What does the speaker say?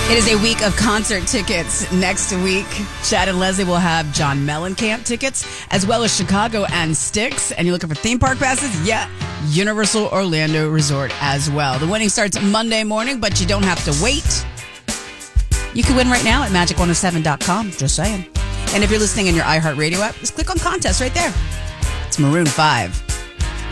It is a week of concert tickets. Next week, Chad and Leslie will have John Mellencamp tickets, as well as Chicago and Styx. And you're looking for theme park passes? Yeah, Universal Orlando Resort as well. The winning starts Monday morning, but you don't have to wait. You can win right now at magic107.com. Just saying. And if you're listening in your iHeartRadio app, just click on contest right there. It's Maroon 5.